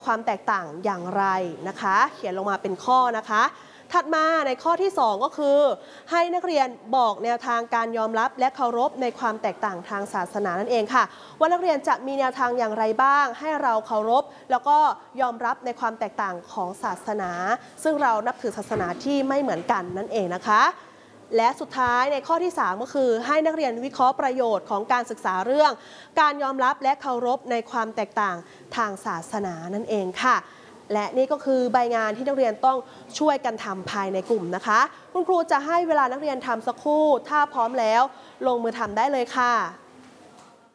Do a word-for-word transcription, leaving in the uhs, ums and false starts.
ความแตกต่างอย่างไรนะคะเขียนลงมาเป็นข้อนะคะถัดมาในข้อที่สองก็คือให้นักเรียนบอกแนวทางการยอมรับและเคารพในความแตกต่างทางศาสนานั่นเองค่ะว่านักเรียนจะมีแนวทางอย่างไรบ้างให้เราเคารพแล้วก็ยอมรับในความแตกต่างของศาสนาซึ่งเรานับถือศาสนาที่ไม่เหมือนกันนั่นเองนะคะและสุดท้ายในข้อที่สามก็คือให้นักเรียนวิเคราะห์ประโยชน์ของการศึกษาเรื่องการยอมรับและเคารพในความแตกต่างทางศาสนานั่นเองค่ะและนี่ก็คือใบงานที่นักเรียนต้องช่วยกันทำภายในกลุ่มนะคะคุณครูจะให้เวลานักเรียนทำสักครู่ถ้าพร้อมแล้วลงมือทำได้เลยค่ะ